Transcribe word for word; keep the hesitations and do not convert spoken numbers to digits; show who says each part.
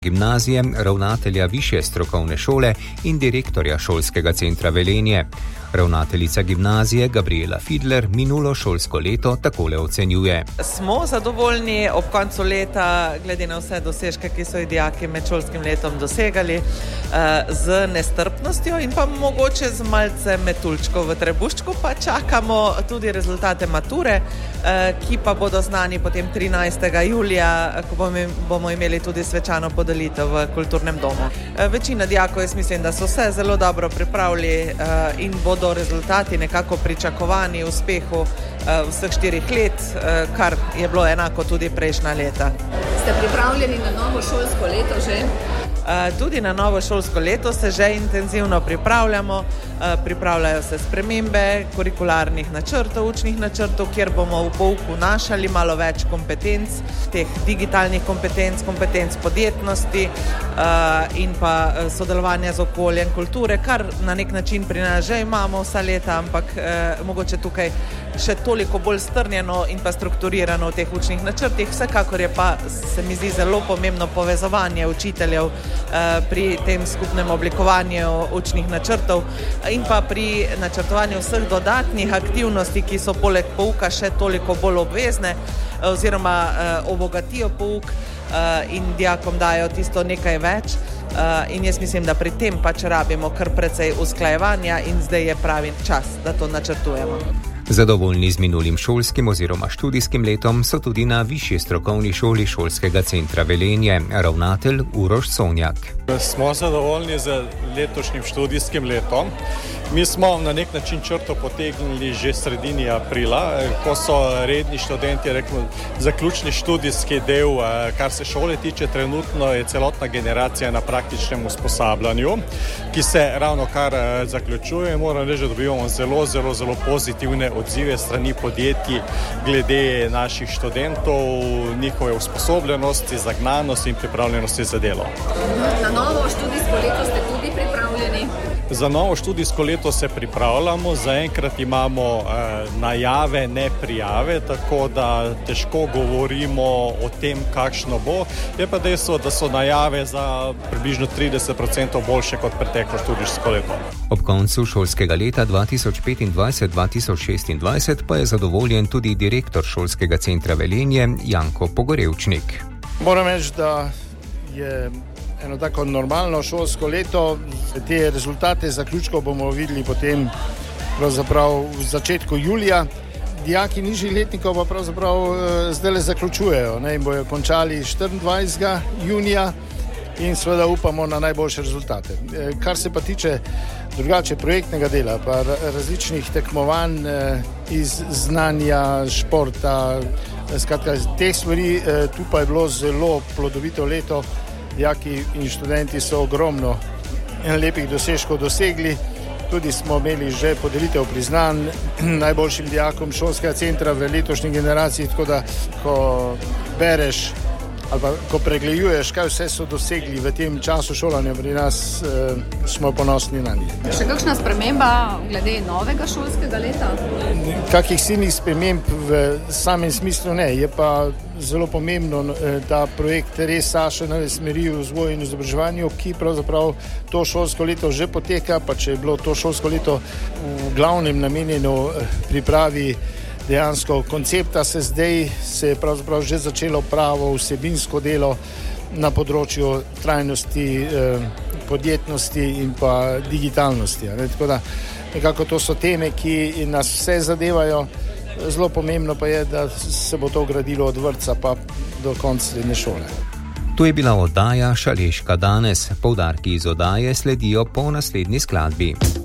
Speaker 1: gimnazije, ravnatelja višje strokovne šole in direktorja šolskega centra Velenje. Ravnateljica gimnazije Gabriela Fidler minulo šolsko leto takole ocenjuje.
Speaker 2: Smo zadovoljni ob koncu leta, glede na vse dosežke, ki so jih dijaki med šolskim letom dosegali, z nestrpnostjo in pa mogoče z malce metuljčkov v trebuščku, pa čakamo tudi rezultate mature, ki pa bodo znani potem trinajstega julija, ko bomo imeli tudi svečano podelitev v kulturnem domu. Večina dijakov, jaz mislim, da so se zelo dobro pripravili in bodo do rezultati nekako pričakovani uspehu vseh štirih let, kar je bilo enako tudi prejšnja leta.
Speaker 3: Ste pripravljeni na novo šolsko leto že?
Speaker 2: Tudi na novo šolsko leto se že intenzivno pripravljamo. Pripravljajo se spremembe kurikularnih načrtov, učnih načrtov, kjer bomo v pouku našali malo več kompetenc, teh digitalnih kompetenc, kompetenc podjetnosti in pa sodelovanja z okoljem, kulture, kar na nek način pri nas že imamo vsa leta, ampak mogoče tukaj še toliko bolj strnjeno in pa strukturirano v teh učnih načrtih. Vsekakor je pa, se mi zdi, zelo pomembno povezovanje učiteljev pri tem skupnem oblikovanju učnih načrtov in pa pri načrtovanju vseh dodatnih aktivnosti, ki so poleg pouka še toliko bolj obvezne oziroma obogatijo pouk in dijakom dajo tisto nekaj več. In jaz mislim, da pri tem pač rabimo kar precej usklajevanja in zdaj je pravi čas, da to načrtujemo.
Speaker 1: Zadovoljni z minulim šolskim oziroma študijskim letom so tudi na višji strokovni šoli šolskega centra Velenje, ravnatelj Uroš Sonjak.
Speaker 4: Smo zadovoljni z letošnjim študijskim letom. Mi smo na nek način črto potegnili že sredini aprila, ko so redni študenti rekli, zaključni študijski del, kar se šole tiče, trenutno je celotna generacija na praktičnem usposabljanju, ki se ravno kar zaključuje. Moram reči, da dobivamo zelo, zelo, zelo pozitivne odzive strani podjetij glede naših študentov, njihove usposobljenosti, zagnanosti in pripravljenosti za delo.
Speaker 3: Na novo študijsko leto ste tudi pripravljeni?
Speaker 4: Za novo študijsko leto se pripravljamo, zaenkrat imamo eh, najave, ne prijave, tako da težko govorimo o tem, kakšno bo. Je pa dejstvo, da so najave za približno trideset procentov boljše kot preteklo študijsko leto.
Speaker 1: Ob koncu šolskega leta dva tisoč petindvajset dva tisoč šestindvajset pa je zadovoljen tudi direktor šolskega centra Velenje Janko Pogorevčnik.
Speaker 5: Moram reči, da je eno tako normalno šolsko leto. Te rezultate zaključkov bomo videli potem pravzaprav v začetku julija. Dijaki nižjih letnikov pa pravzaprav zdaj le zaključujejo, ne, in bojo končali štiriindvajsetega junija in seveda upamo na najboljše rezultate. Kar se pa tiče drugače projektnega dela, pa različnih tekmovanj iz znanja, športa, skratka, teh stvari, tu pa je bilo zelo plodovito leto. Dijaki in študenti so ogromno lepih dosežkov dosegli. Tudi smo imeli že podelitev priznanj najboljšim dijakom šolskega centra v letošnji generaciji, tako da ko bereš ali pa ko pregleduješ, kaj vse so dosegli v tem času šolanja pri nas, eh, smo ponosni na njih.
Speaker 3: Še kakšna sprememba glede novega šolskega leta?
Speaker 5: Kakih silnih sprememb v samem smislu ne, je pa zelo pomembno, da projekt res Saša nove smeri v vzgoju in izobraževanju, ki pravzaprav to šolsko leto že poteka, pa če je bilo to šolsko leto v glavnem namenjeno pripravi dejansko koncepta, se zdaj se je pravzaprav že začelo pravo vsebinsko delo na področju trajnosti, podjetnosti in pa digitalnosti. Ne? Tako da nekako to so teme, ki nas vse zadevajo. Zelo pomembno pa je, da se bo to gradilo od vrtca pa do konca srednje šole.
Speaker 1: To je bila oddaja Šaleška danes. Poudarki iz oddaje sledijo po naslednji skladbi.